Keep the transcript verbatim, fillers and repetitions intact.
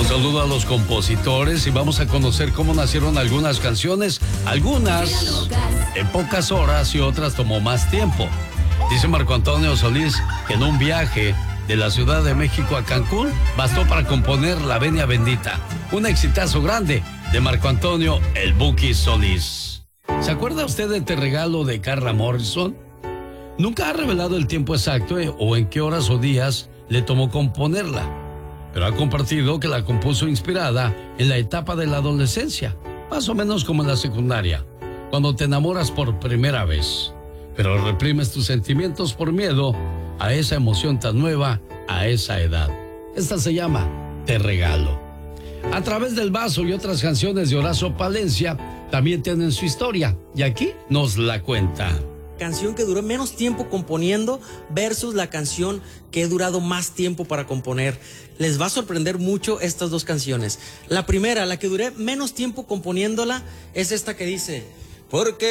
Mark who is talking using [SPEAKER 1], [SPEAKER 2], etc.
[SPEAKER 1] Un saludo a los compositores y vamos a conocer cómo nacieron algunas canciones, algunas en pocas horas y otras tomó más tiempo. Dice Marco Antonio Solís que en un viaje de la Ciudad de México a Cancún bastó para componer La Venia Bendita, un exitazo grande de Marco Antonio el Buki Solís. ¿Se acuerda usted de Te Regalo de Carla Morrison? Nunca ha revelado el tiempo exacto eh, o en qué horas o días le tomó componerla, pero ha compartido que la compuso inspirada en la etapa de la adolescencia, más o menos como en la secundaria, cuando te enamoras por primera vez, pero reprimes tus sentimientos por miedo a esa emoción tan nueva a esa edad. Esta se llama Te Regalo. A través del vaso y otras canciones de Horacio Palencia también tienen su historia y aquí nos la cuenta.
[SPEAKER 2] Canción que duró menos tiempo componiendo versus la canción que he durado más tiempo para componer. Les va a sorprender mucho estas dos canciones. La primera, la que duré menos tiempo componiéndola, es esta que dice: porque